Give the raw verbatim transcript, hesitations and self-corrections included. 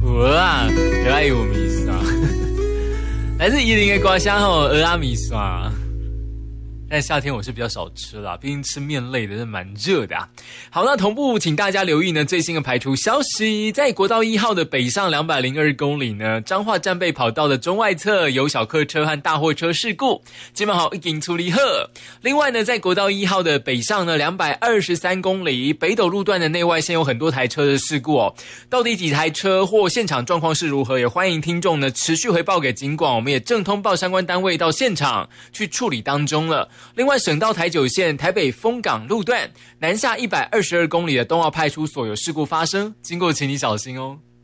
哇，可爱有米刷，来自宜林的瓜香吼，鹅阿米刷。但夏天我是比较少吃啦，毕竟吃面类的是蛮热的啊。好，那同步请大家留意呢最新的排除消息，在国道一号的北上两百零二公里呢，彰化战备跑道的中外侧有小客车和大货车事故，基本好已经处理好。另外呢，在国道一号的北上呢两百二十三公里北斗路段的内外线有很多台车的事故哦，到底几台车或现场状况是如何，也欢迎听众呢持续回报给警广，我们也正通报相关单位到现场去处理当中了。另外，省道台九线台北丰港路段南下一百二十二公里的东澳派出所有事故发生，经过请你小心哦。